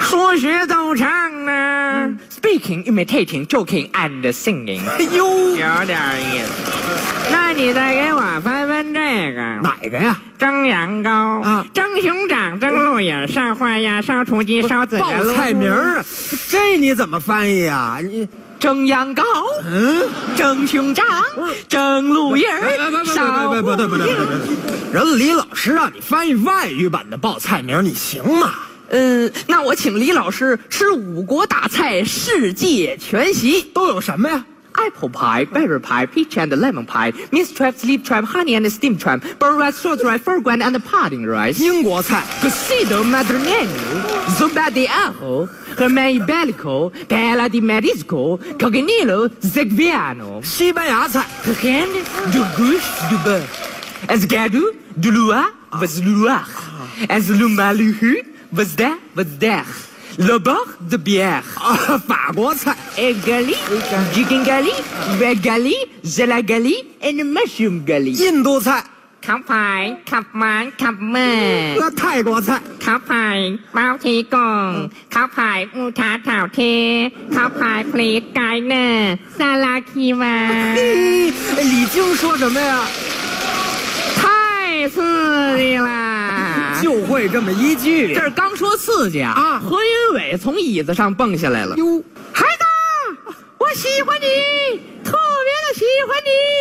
说学逗唱呢，speaking, imitating, joking and singing。 哎呦， 有点意思。那你再给我翻翻这个， 哪个呀？ 蒸羊羔啊， 蒸熊掌，蒸鹿眼，烧花鸭，烧雏鸡，烧子报菜名啊，这你怎么翻译啊？你蒸羊羔，蒸熊掌，蒸鹿眼，烧不对，人李老师让你翻译外语版的报菜名，你行吗？ 那我请李老师吃5国大菜世界全席， 都有什么呀 ？Apple pie, berry pie, peach and lemon pie, mince trap, sleep trap, honey and steam trap, bird rice, short rice, fragrant and pudding rice. 英国菜 Cocido madrileño, zumba de ajo, hermano ibérico, paella di marisco, coquinillo, zegviano. 西班牙菜 Hand du gouche du beurre. Esgadu du loa was loir. As lumaluhu was there. Le bord de bière. 法国菜 Egg gali, chicken gali, red gali, zela gali, and mushroom gali. 印度菜 Khao phai, khao man, khao man. 泰国菜 Khao phai, bao thi gong. Khao phai, mu cha thảo the. Khao phai, pli gai ne. Salakiwa. 李菁说什么呀？ 太刺激啦！ 就会这么一句。 这儿刚说刺激啊，何云伟从椅子上蹦下来了。 哟， 孩子，我喜欢你，特别的喜欢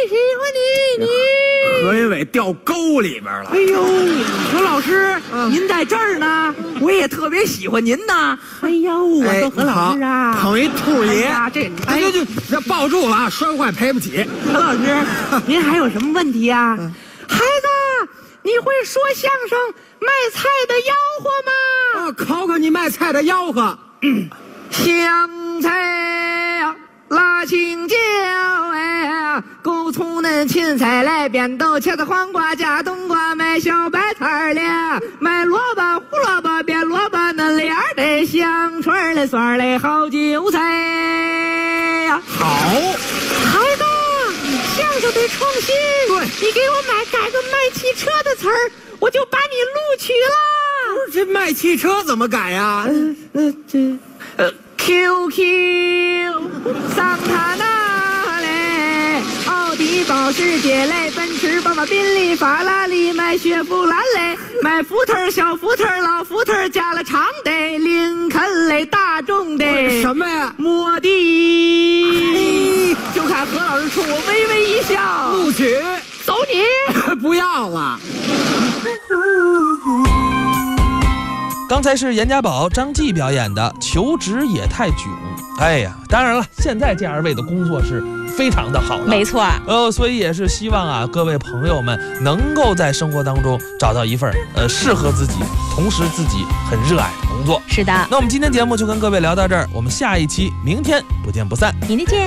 你， 何云伟掉沟里边了。 哎呦，何老师，您在这儿呢，我也特别喜欢您呐。哎呦，我说何老师啊， 捧一兔爷，这抱住了啊，摔坏赔不起。 何老师，您还有什么问题啊？孩子，你会说相声卖菜的吆喝吗？ 考考你卖菜的吆喝。 香菜呀，辣青椒哎，狗葱嫩芹菜来扁豆，茄子黄瓜加冬瓜，卖小白菜的，卖萝卜胡萝卜变萝卜嫩芽的，香椿的蒜的好韭菜呀。 好， 孩子，相声得创新。 对， 你给我改个卖汽车的词儿，我就把你录取了。 这卖汽车怎么改呀 ？QQ 桑塔纳嘞，奥迪、保时捷嘞，奔驰、宝马、宾利、法拉利，买雪佛兰嘞，买福特、小福特、老福特，加了长的，林肯嘞，大众的， 什么呀？ 摩的。就看何老师冲我微微一笑， 录取， 走你！ 不要了。 刚才是严家宝、张继表演的《求职也太囧》。哎呀，当然了，现在这2位的工作是非常的好了， 没错。 所以也是希望啊，各位朋友们能够在生活当中找到一份适合自己，同时自己很热爱的工作。 是的。 那我们今天节目就跟各位聊到这儿，我们下一期明天不见不散。 明天见。